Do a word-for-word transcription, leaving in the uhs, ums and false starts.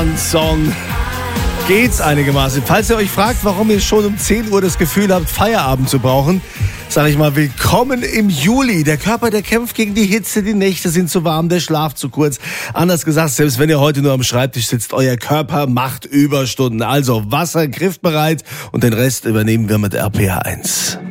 Song geht's einigermaßen. Falls ihr euch fragt, warum ihr schon um zehn Uhr das Gefühl habt, Feierabend zu brauchen, sag ich mal, willkommen im Juli. Der Körper, der kämpft gegen die Hitze, die Nächte sind zu warm, der Schlaf zu kurz. Anders gesagt, selbst wenn ihr heute nur am Schreibtisch sitzt, euer Körper macht Überstunden. Also Wasser griffbereit und den Rest übernehmen wir mit R P R eins.